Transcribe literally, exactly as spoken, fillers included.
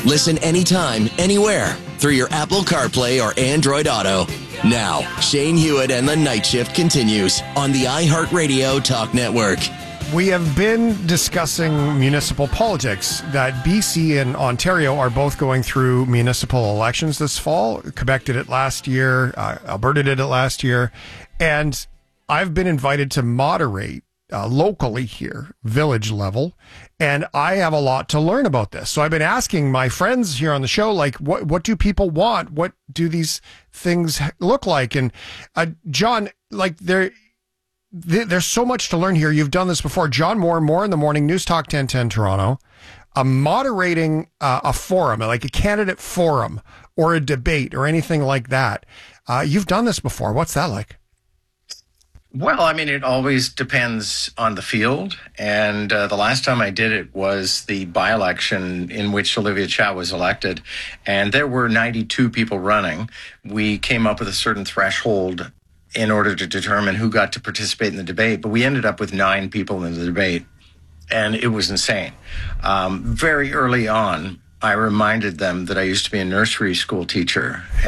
Listen anytime, anywhere, through your Apple CarPlay or Android Auto. Now, Shane Hewitt and the Night Shift continues on the iHeartRadio Talk Network. We have been discussing municipal politics, that B C and Ontario are both going through municipal elections this fall. Quebec did it last year. Uh, Alberta did it last year. And I've been invited to moderate uh, locally here, village level. And I have a lot to learn about this. So I've been asking my friends here on the show, like, what, what do people want? What do these things look like? And uh, John, like, there... there's so much to learn here. You've done this before. John Moore, More in the Morning, News Talk ten ten Toronto, uh, moderating uh, a forum, like a candidate forum or a debate or anything like that. Uh, you've done this before. What's that like? Well, I mean, it always depends on the field. And uh, the last time I did it was the by-election in which Olivia Chow was elected. And there were ninety-two people running. We came up with a certain threshold in order to determine who got to participate in the debate. But we ended up with nine people in the debate, and it was insane. Um, very early on, I reminded them that I used to be a nursery school teacher.